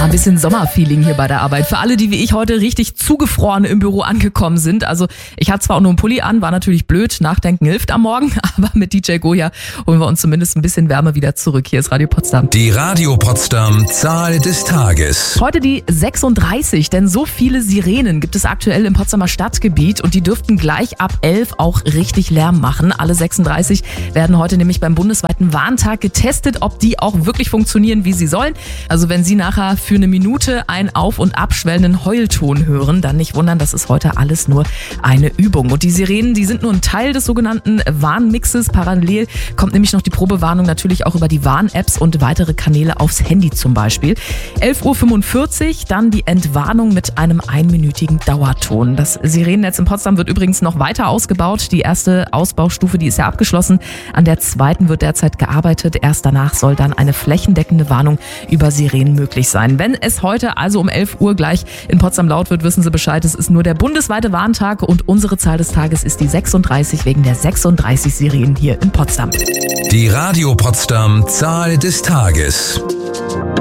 Ein bisschen Sommerfeeling hier bei der Arbeit. Für alle, die wie ich heute richtig zugefroren im Büro angekommen sind. Also ich hatte zwar auch nur einen Pulli an, war natürlich blöd, Nachdenken hilft am Morgen, aber mit DJ Goya holen wir uns zumindest ein bisschen Wärme wieder zurück. Hier ist Radio Potsdam. Die Radio Potsdam Zahl des Tages. Heute die 36, denn so viele Sirenen gibt es aktuell im Potsdamer Stadtgebiet und die dürften gleich ab 11 auch richtig Lärm machen. Alle 36 werden heute nämlich beim bundesweiten Warntag getestet, ob die auch wirklich funktionieren, wie sie sollen. Also wenn Sie nachher für eine Minute einen auf- und abschwellenden Heulton hören, dann nicht wundern, das ist heute alles nur eine Übung. Und die Sirenen, die sind nur ein Teil des sogenannten Warnmixes. Parallel kommt nämlich noch die Probewarnung natürlich auch über die Warn-Apps und weitere Kanäle aufs Handy zum Beispiel. 11:45 Uhr dann die Entwarnung mit einem einminütigen Dauerton. Das Sirenennetz in Potsdam wird übrigens noch weiter ausgebaut. Die erste Ausbaustufe, die ist ja abgeschlossen. An der zweiten wird derzeit gearbeitet. Erst danach soll dann eine flächendeckende Warnung über Sirenen möglich sein. Wenn es heute also um 11 Uhr gleich in Potsdam laut wird, wissen Sie Bescheid. Es ist nur der bundesweite Warntag und unsere Zahl des Tages ist die 36 wegen der 36 Sirenen hier in Potsdam. Die Radio Potsdam Zahl des Tages.